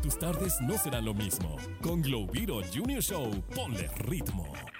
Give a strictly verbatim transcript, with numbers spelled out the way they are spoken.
tus tardes no serán lo mismo. Con Globiro Junior Show, ponle ritmo.